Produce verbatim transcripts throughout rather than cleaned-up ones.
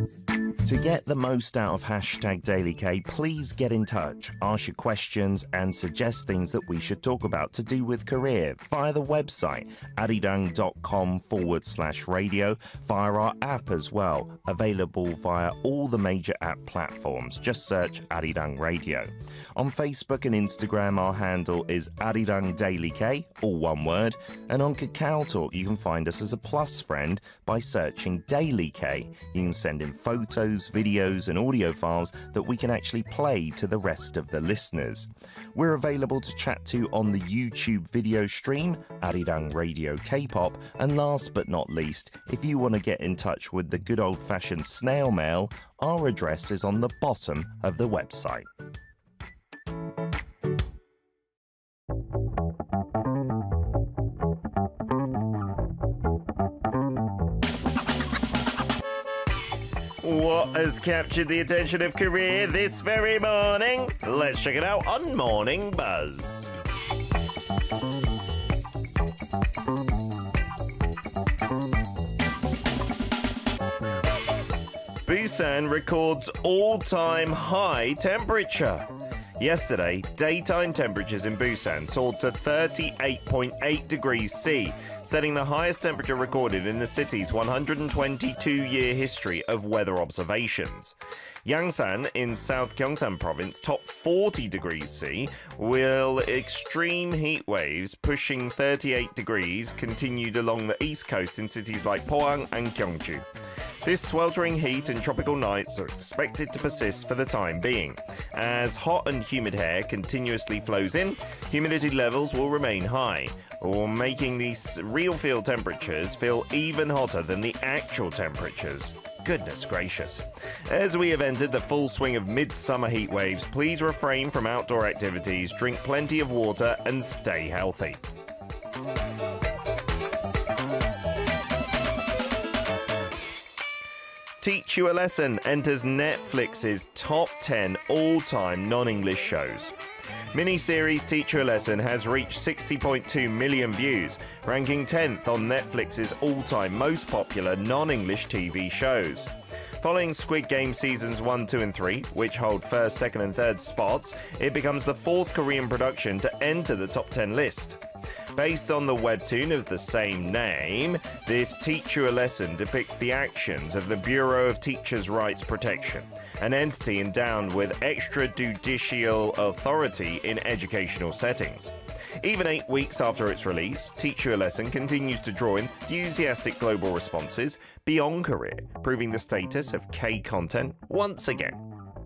To get the most out of hashtag Daily K, please get in touch, ask your questions and suggest things that we should talk about to do with career via the website arirang.com forward slash radio, via our app as well, available via all the major app platforms. Just search Arirang Radio. On Facebook and Instagram, our handle is Arirang Daily K, all one word, and on Kakao Talk, you can find us as a plus friend by searching Daily K. You can send in photos, videos and audio files that we can actually play to the rest of the listeners. We're available to chat to on the YouTube video stream, Arirang Radio K-pop, and last but not least, if you want to get in touch with the good old-fashioned snail mail, our address is on the bottom of the website. What has captured the attention of Korea this very morning? Let's check it out on Morning Buzz. Busan records all-time high temperature. Yesterday, daytime temperatures in Busan soared to thirty-eight point eight degrees C, setting the highest temperature recorded in the city's one hundred twenty-two year history of weather observations. Yangsan in South Gyeongsang province topped forty degrees C, while extreme heat waves pushing thirty-eight degrees continued along the east coast in cities like Pohang and Gyeongju. This sweltering heat and tropical nights are expected to persist for the time being. As hot and humid air continuously flows in, humidity levels will remain high, or making these real field temperatures feel even hotter than the actual temperatures. Goodness gracious. As we have entered the full swing of midsummer heat waves, please refrain from outdoor activities, drink plenty of water, and stay healthy. Teach You a Lesson enters Netflix's top ten all-time non-English shows. Miniseries Teach You a Lesson has reached sixty point two million views, ranking tenth on Netflix's all-time most popular non-English T V shows. Following Squid Game Seasons one, two and three, which hold first, second and third spots, it becomes the fourth Korean production to enter the top ten list. Based on the webtoon of the same name, this Teach You a Lesson depicts the actions of the Bureau of Teachers' Rights Protection, an entity endowed with extrajudicial authority in educational settings. Even eight weeks after its release, Teach You a Lesson continues to draw enthusiastic global responses beyond Korea, proving the status of K-content once again.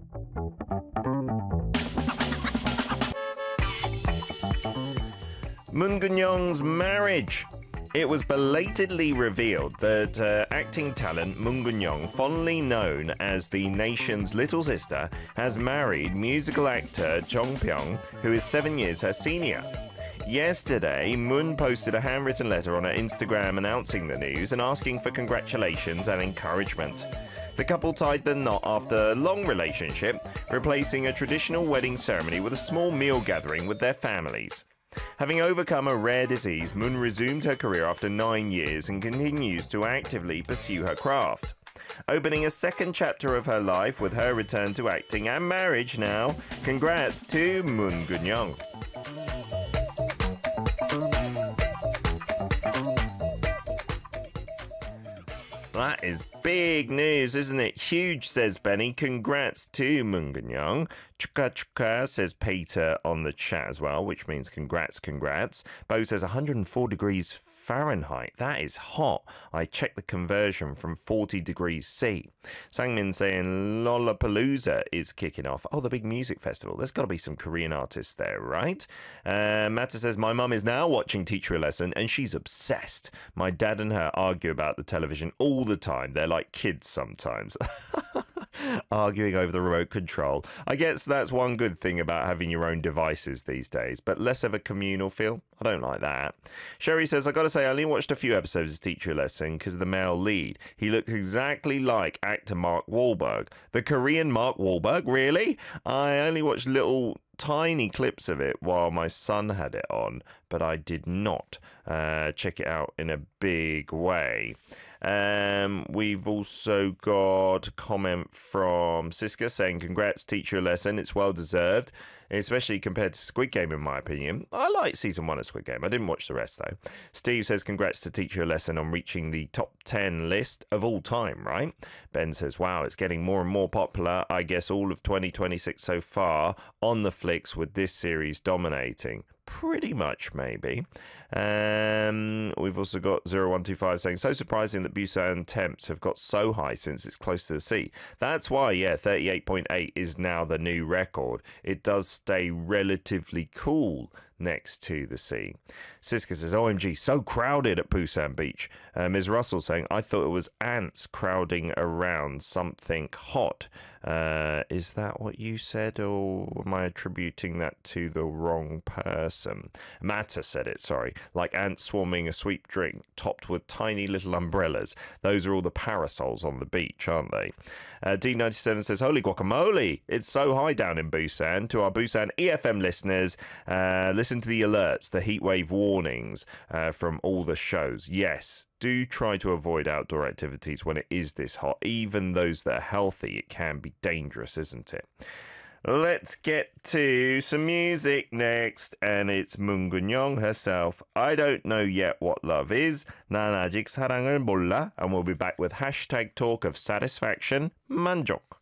Moon Geun-young's marriage. It was belatedly revealed that uh, acting talent Moon Geun-young, fondly known as the nation's little sister, has married musical actor Jung Pyong, who is seven years her senior. Yesterday, Moon posted a handwritten letter on her Instagram announcing the news and asking for congratulations and encouragement. The couple tied the knot after a long relationship, replacing a traditional wedding ceremony with a small meal gathering with their families. Having overcome a rare disease, Moon resumed her career after nine years and continues to actively pursue her craft. Opening a second chapter of her life with her return to acting and marriage now. Congrats to Moon Geun-young. That is big news, isn't it? Huge, says Benny. Congrats to Moon Geun-young. Chuka chuka, says Peter on the chat as well, which means congrats, congrats. Bo says one hundred four degrees Fahrenheit. That is hot. I checked the conversion from forty degrees C. Sangmin saying Lollapalooza is kicking off. Oh, the big music festival. There's got to be some Korean artists there, right? Uh, Matta says, my mum is now watching Teach You a Lesson and she's obsessed. My dad and her argue about the television all the time. They're like kids sometimes. Arguing over the remote control. I guess that's one good thing about having your own devices these days, but less of a communal feel. I don't like that. Sherry says, I gotta say, I only watched a few episodes of Teach You a Lesson because of the male lead. He looks exactly like actor Mark Wahlberg. The Korean Mark Wahlberg? Really? I only watched little tiny clips of it while my son had it on, but I did not uh, check it out in a big way. Um, we've also got a comment from Siska saying, congrats, teach you a lesson. It's well deserved, especially compared to Squid Game, in my opinion. I like season one of Squid Game. I didn't watch the rest, though. Steve says, congrats to teach you a lesson on reaching the top ten list of all time, right? Ben says, wow, it's getting more and more popular. I guess all of twenty twenty-six so far on the flicks with this series dominating. Pretty much, maybe. Um, we've also got zero one two five saying, so surprising that Busan temps have got so high since it's close to the sea. That's why, yeah, thirty-eight point eight is now the new record. It does stay relatively cool next to the sea. Siska says, O M G, so crowded at Busan Beach. Uh, Miz Russell saying, I thought it was ants crowding around something hot. Uh, is that what you said, or am I attributing that to the wrong person? Mata said it, sorry. Like ants swarming a sweet drink topped with tiny little umbrellas. Those are all the parasols on the beach, aren't they? Uh, D ninety-seven says, holy guacamole, it's so high down in Busan. To our Busan E F M listeners, uh, listen to the alerts, the heatwave warnings uh, from all the shows. Yes, do try to avoid outdoor activities when it is this hot. Even those that are healthy, it can be dangerous, isn't it? Let's get to some music next, and it's Mungunyoung herself. I don't know yet what love is. 난 아직 사랑을 몰라. And we'll be back with hashtag talk of satisfaction, 만족.